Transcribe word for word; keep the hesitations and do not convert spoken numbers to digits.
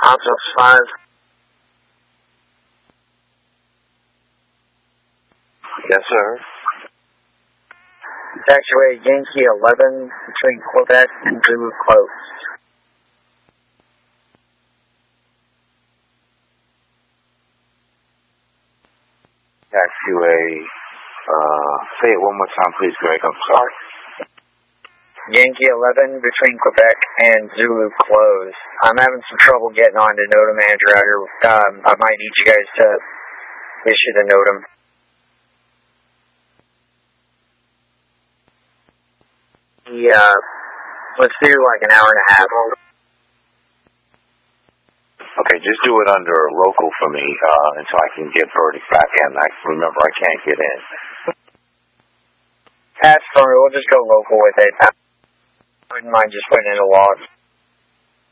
Optimus five. Yes, sir. Taxiway Yankee eleven between Quebec and Zulu closed. Taxiway, uh, say it one more time, please, Greg. I'm sorry. Yankee eleven between Quebec and Zulu closed. I'm having some trouble getting on to NOTAM manager out here. Um, I might need you guys to issue the NOTAM. Yeah, let's do like an hour and a half. Okay, just do it under local for me uh, until I can get Verdict back in. I remember I can't get in. That's fine. We'll just go local with it. I wouldn't mind just putting in a log.